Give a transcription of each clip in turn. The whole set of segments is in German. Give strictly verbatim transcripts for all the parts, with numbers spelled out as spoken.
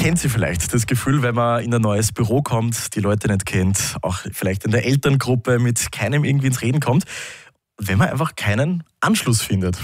kennt sie vielleicht, das Gefühl, wenn man in ein neues Büro kommt, die Leute nicht kennt, auch vielleicht in der Elterngruppe mit keinem irgendwie ins Reden kommt, wenn man einfach keinen Anschluss findet.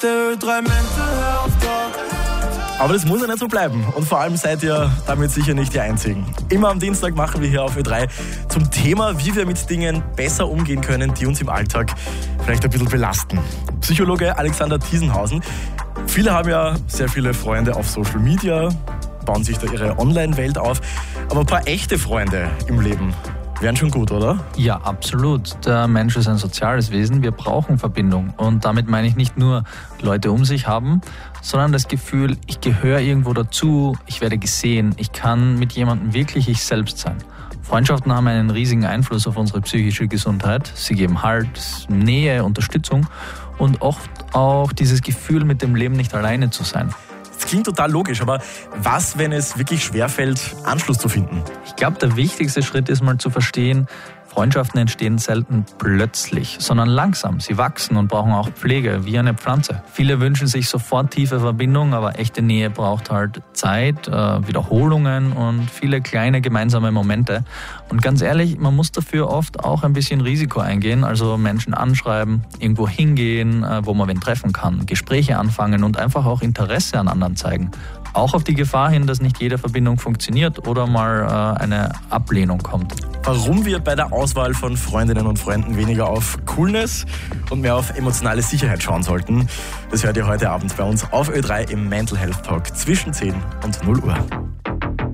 Aber das muss ja nicht so bleiben. Und vor allem seid ihr damit sicher nicht die Einzigen. Immer am Dienstag machen wir hier auf Ö drei zum Thema, wie wir mit Dingen besser umgehen können, die uns im Alltag vielleicht ein bisschen belasten. Psychologe Alexander Tiesenhausen. Viele haben ja sehr viele Freunde auf Social Media, bauen sich da ihre Online-Welt auf. Aber ein paar echte Freunde im Leben wären schon gut, oder? Ja, absolut. Der Mensch ist ein soziales Wesen. Wir brauchen Verbindung. Und damit meine ich nicht nur Leute um sich haben, sondern das Gefühl, ich gehöre irgendwo dazu, ich werde gesehen, ich kann mit jemandem wirklich ich selbst sein. Freundschaften haben einen riesigen Einfluss auf unsere psychische Gesundheit. Sie geben Halt, Nähe, Unterstützung und oft auch dieses Gefühl, mit dem Leben nicht alleine zu sein. Das klingt total logisch, aber was, wenn es wirklich schwerfällt, Anschluss zu finden? Ich glaube, der wichtigste Schritt ist mal zu verstehen, Freundschaften entstehen selten plötzlich, sondern langsam. Sie wachsen und brauchen auch Pflege, wie eine Pflanze. Viele wünschen sich sofort tiefe Verbindung, aber echte Nähe braucht halt Zeit, äh, Wiederholungen und viele kleine gemeinsame Momente. Und ganz ehrlich, man muss dafür oft auch ein bisschen Risiko eingehen, also Menschen anschreiben, irgendwo hingehen, äh, wo man wen treffen kann, Gespräche anfangen und einfach auch Interesse an anderen zeigen. Auch auf die Gefahr hin, dass nicht jede Verbindung funktioniert oder mal äh, eine Ablehnung kommt. Warum wir bei der Auswahl von Freundinnen und Freunden weniger auf Coolness und mehr auf emotionale Sicherheit schauen sollten, das hört ihr heute Abend bei uns auf Ö drei im Mental Health Talk zwischen zehn und null Uhr.